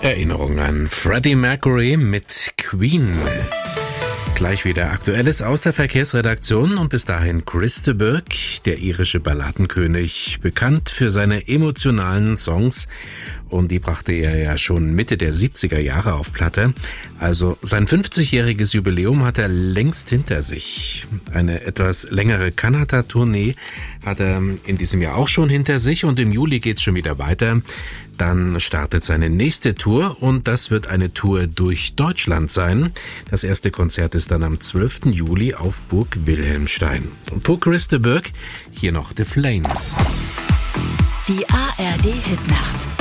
Erinnerung an Freddie Mercury mit Queen. Gleich wieder Aktuelles aus der Verkehrsredaktion und bis dahin Chris de Burgh, der irische Balladenkönig, bekannt für seine emotionalen Songs, und die brachte er ja schon Mitte der 70er Jahre auf Platte. Also sein 50-jähriges Jubiläum hat er längst hinter sich. Eine etwas längere Kanada-Tournee hat er in diesem Jahr auch schon hinter sich und im Juli geht's schon wieder weiter. Dann startet seine nächste Tour und das wird eine Tour durch Deutschland sein. Das erste Konzert ist dann am 12. Juli auf Burg Wilhelmstein. Und für Chris de Burgh hier noch The Flames. Die ARD Hitnacht.